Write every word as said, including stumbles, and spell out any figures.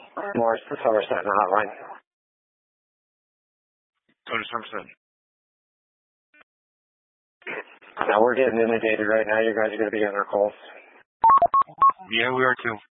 Morris, the Somerset hotline. Tony Somerset. Now we're getting inundated right now. You guys are going to be on our calls. Yeah, we are too.